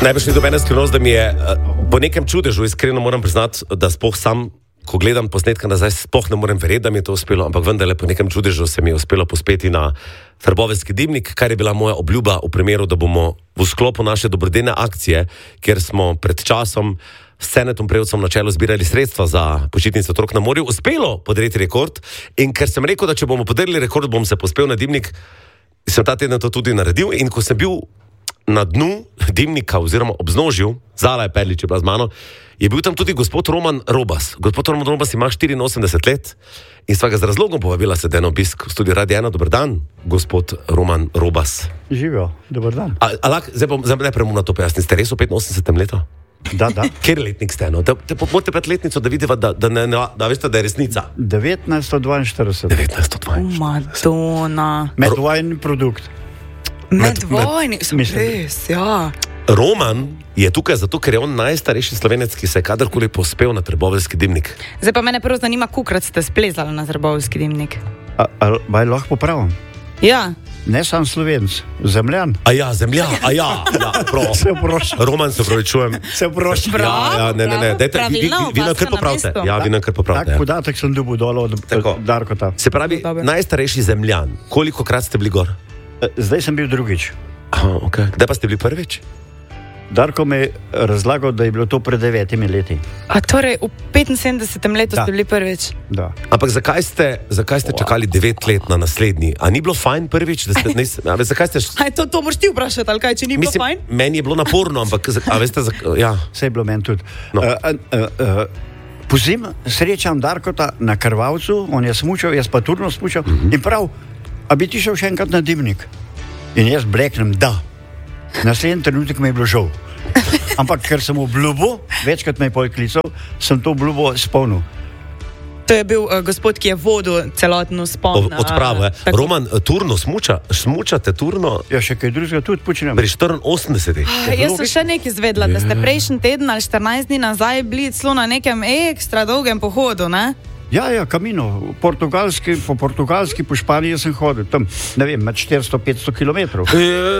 Najbrž ni dobena skrivnost, da mi je po nekem čudežu, iskreno moram priznati, da sploh sam, ko gledam posnetka nazaj, sploh ne morem verjeti, da mi je to uspelo, ampak vendarle po nekem čudežu se mi je uspelo pospeti na Trboveljski dimnik, kar je bila moja obljuba v primeru, da bomo v sklopu naše dobrodelne akcije, kjer smo pred časom s Senetom Prevcem na čelu zbirali sredstva za počitnice otrok na morju, uspelo podreti rekord. In ker sem rekel, da če bomo podarili rekord, bom se pospel na dimnik, sem ta teden to tudi naredil. In ko sem bil na dnu dimnika oziroma obznožju, Zala je Perlič je bila z mano, je bil tam tudi gospod Roman Robas. Gospod Roman Robas ima 84 let in sva ga z razlogom povabila se na obisk v studiu Radio 1. Dober dan, gospod Roman Robas. Živijo, dober dan. Zdaj bom najprej na to pojasniti. Ste res v 85. letu? Da. Kjer letnik ste? No? Te pomorite pred letnico, da vidiva, da veste, da je resnica. 1942. 1942. Madonna. Medvojni produkt. Medvojni, res, ja. Roman je tukaj zato, ker je on najstarejši Slovenec, ki se je kadarkoli pospel na Trboveljski dimnik. Zdaj pa mene prvo zanima, kolikrat ste splezali na Trboveljski dimnik? Baj lahko popravim? Ja. Ne sam Slovenc, zemljan. Zemljan, prav. Se oproščam. Roman, se opravičujem. Se oproščam. Ne. Dajte, vi nam kar popravite. Ja, vi nam kar popravite. Tak podatek sem dobil dol od Darkota. Se pravi, najstarejši zemljan. Kolikokrat ste bili gor? Zdaj sem bil drugič. Aha, okay. Kdaj pa ste bili prvič? Darko mi je razlagal, da je bilo to pred 9 leti. A torej v 75. letu ste bili prvič? Da. Ampak zakaj ste čakali 9 let na naslednji? A ni bilo fajn prvič? Zakaj ste... To moraš ti vprašati, ali kaj, če ni bilo fajn? Meni je bilo naporno, ampak veste, ja. Vse je bilo meni tudi. No. Pozim srečam Darkota na Krvavcu, on je smučal, jaz pa turno smučal, in prav, a bi ti šel še enkrat na dimnik? In jaz bleknem, da. Naslednji trenutek mi je bilo žal. Ampak ker sem obljubil, večkrat me je pojklical, sem to obljubo spolnil. To je bil gospod, ki je vodil celotno spon. Odpravo, je. Roman, turno smučate turno? Ja, še kaj drugega tudi počinem. Pri 84. Jaz sem še nekaj izvedla, da ste prejšnji teden ali 14 dni nazaj bili celo na nekem ekstra dolgem pohodu, ne? Ja, Camino, po portugalski, po Španiji sem hodil, tam, ne vem, med 400-500 kilometrov.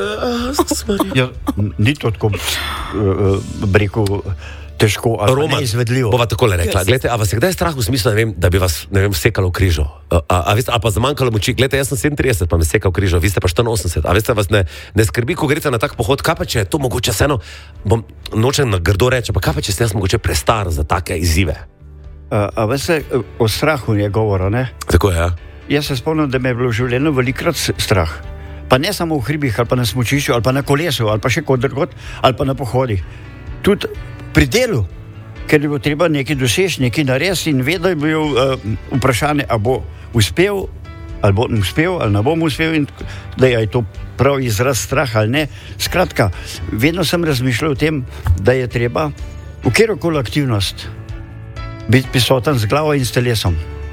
Ja, ni to tako, breku, težko, ali neizvedljivo. Bova takole rekla, gledajte, a vas je kdaj strah v smislu, ne vem, da bi vas, ne vem, sekalo v križo? A pa zamanjkalo moči, gledajte, jaz sem 37, pa me sekal v križo, vi ste pa 84, a veste, vas ne skrbi, ko greste na tak pohod, kaj pa če je to mogoče vseeno, nočem na grdo reči, pa kaj pa če ste jaz mogoče prestar za take izzive? A veste, o strahu je govora, ne? Tako je, ja. Jaz se spomnim, da me je bilo v življenju velikrat strah. Pa ne samo v hribih, ali pa na smučišču, ali pa na kolesu, ali pa še kot drugod, ali pa na pohodih. Tudi pri delu, ker je bilo treba nekaj doseči, nekaj narediti in vedno je bilo vprašanje, ali bo uspel, ali bo uspel, ali ne bom uspel in da je to prav izraz strah ali ne. Skratka, vedno sem razmišljal o tem, da je treba v kjerokoli aktivnost biti prisoten z glavo in s telesom.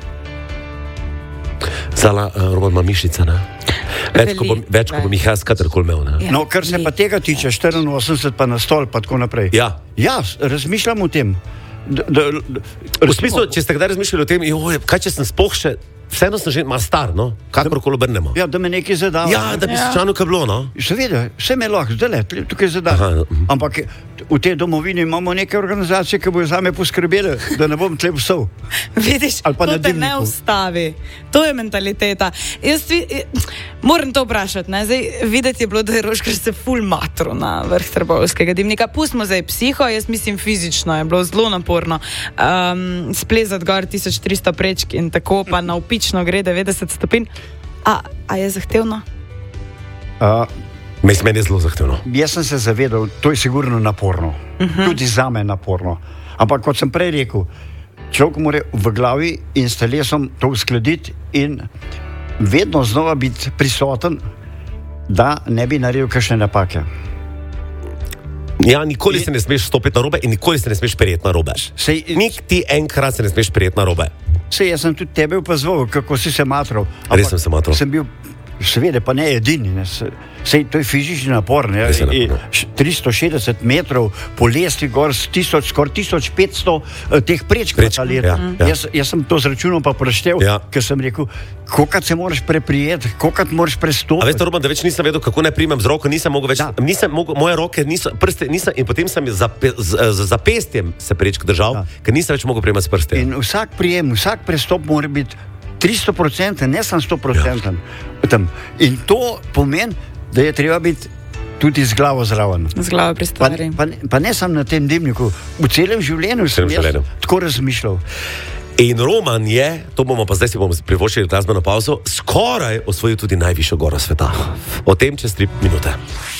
Zala, Roman ima mišice, ne? Več, ko bom jih jaz katerkoli imel, ne? No, kar se pa tega tiče, 84 pa na stol, pa tako naprej. Ja. Ja, razmišljam o tem. V smislu, če ste kdaj razmišljali o tem, kaj če sem sploh še, vseeno sem že malo star, no? Kakorkoli obrnemo. Ja, da me nekaj zadava. Ja, da bi se čano kaj bilo, no? Seveda, vse me lahko, zdaj tukaj zadava. Ampak v tej domovini imamo neke organizacije, ki bojo zame poskrbeli, da ne bom tle psov. Vidiš, to te ne ustavi. To je mentaliteta. Jaz moram to vprašati, ne? Zdaj, videti je bilo, da je Roškar se ful matro na vrh Trboveljskega dimnika. Pustimo zdaj psiho, jaz mislim fizično je bilo zelo naporno. Splezati gor 1300 prečk in tako pa na upično gre 90 stopinj. A je zahtevno? Meni je zelo zahtevno. Jaz sem se zavedal, to je sigurno naporno. Tudi zame je naporno. Ampak kot sem prej rekel, človek mora v glavi in s telesom to uskladiti in vedno znova biti prisoten, da ne bi naredil kakšne napake. Ja, nikoli se ne smeš stopiti na robe in nikoli se ne smeš prijeti na robe. Ti enkrat se ne smeš prijeti na robe. Jaz sem tudi tebe opazoval, kako si se matral. Res sem se matral. Sem bil seveda pa ne edini. Ne. Sej, to je fizični napor. Ne. 360 metrov po lestvi gor, skoraj 1500 teh prečk. Jaz sem to zračunal pa preštel, ker sem rekel, kolikrat se moraš preprijeti, kolikrat moraš prestopiti. A veste, Roman, da več nisem vedel, kako naj primem z roko, nisem mogel več, moje roke niso, prste nisem, in potem sem z zapestjem se prečk držal, ker nisem več mogel prijemati s prste. In vsak prijem, vsak prestop mora biti 300%, ne samo 100%. In to pomeni, da je treba biti tudi z glavo zraven. Z glavo pri stvari. Pa ne samo na tem dimniku, v celem življenju sem tako razmišljal. In Roman je, to bomo pa zdaj si bomo privoščili glasbeno pauzo, skoraj osvojil tudi najvišjo goro sveta. O tem čez 3 minute.